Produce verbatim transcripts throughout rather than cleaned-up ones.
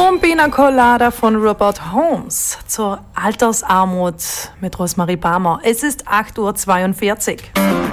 Vom Pina Colada von Robert Holmes zur Altersarmut mit Rosemarie Palmer. Es ist acht Uhr zweiundvierzig.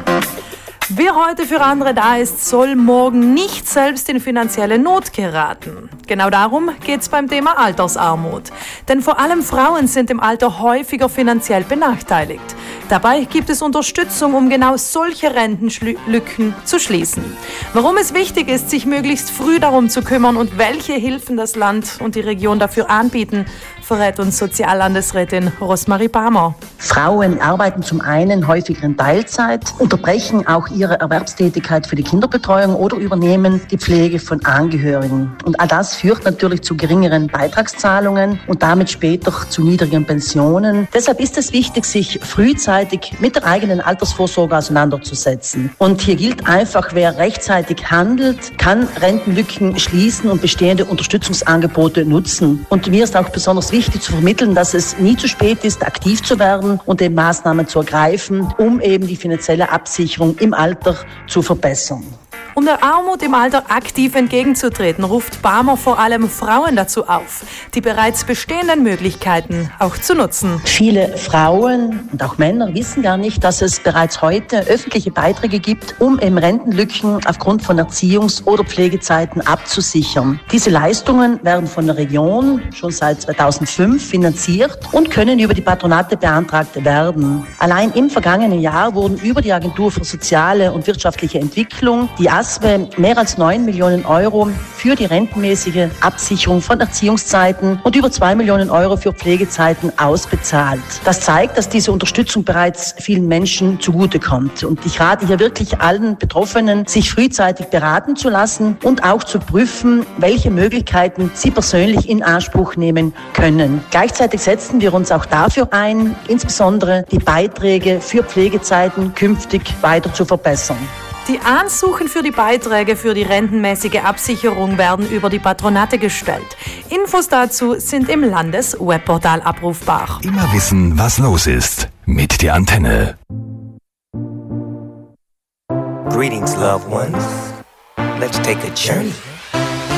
Wer heute für andere da ist, soll morgen nicht selbst in finanzielle Not geraten. Genau darum geht es beim Thema Altersarmut. Denn vor allem Frauen sind im Alter häufiger finanziell benachteiligt. Dabei gibt es Unterstützung, um genau solche Rentenlücken zu schließen. Warum es wichtig ist, sich möglichst früh darum zu kümmern und welche Hilfen das Land und die Region dafür anbieten, verrät uns Soziallandesrätin Rosemarie Palmer. Frauen arbeiten zum einen häufiger in Teilzeit, unterbrechen auch ihre Erwerbstätigkeit für die Kinderbetreuung oder übernehmen die Pflege von Angehörigen. Und all das führt natürlich zu geringeren Beitragszahlungen und damit später zu niedrigen Pensionen. Deshalb ist es wichtig, sich frühzeitig mit der eigenen Altersvorsorge auseinanderzusetzen. Und hier gilt einfach, wer rechtzeitig handelt, kann Rentenlücken schließen und bestehende Unterstützungsangebote nutzen. Und mir ist auch besonders wichtig zu vermitteln, dass es nie zu spät ist, aktiv zu werden und eben Maßnahmen zu ergreifen, um eben die finanzielle Absicherung im Alter zu verbessern. Um der Armut im Alter aktiv entgegenzutreten, ruft Palmer vor allem Frauen dazu auf, die bereits bestehenden Möglichkeiten auch zu nutzen. Viele Frauen und auch Männer wissen gar nicht, dass es bereits heute öffentliche Beiträge gibt, um eben Rentenlücken aufgrund von Erziehungs- oder Pflegezeiten abzusichern. Diese Leistungen werden von der Region schon seit zweitausendfünf finanziert und können über die Patronate beantragt werden. Allein im vergangenen Jahr wurden über die Agentur für soziale und wirtschaftliche Entwicklung, die A S W E, mehr als neun Millionen Euro für die rentenmäßige Absicherung von Erziehungszeiten und über zwei Millionen Euro für Pflegezeiten ausbezahlt. Das zeigt, dass diese Unterstützung bereits vielen Menschen zugutekommt. Und ich rate hier wirklich allen Betroffenen, sich frühzeitig beraten zu lassen und auch zu prüfen, welche Möglichkeiten sie persönlich in Anspruch nehmen können. Gleichzeitig setzen wir uns auch dafür ein, insbesondere die Beiträge für Pflegezeiten künftig weiter zu verbessern. Die Ansuchen für die Beiträge für die rentenmäßige Absicherung werden über die Patronate gestellt. Infos dazu sind im Landeswebportal abrufbar. Immer wissen, was los ist mit der Antenne. Greetings, loved ones. Let's take a journey.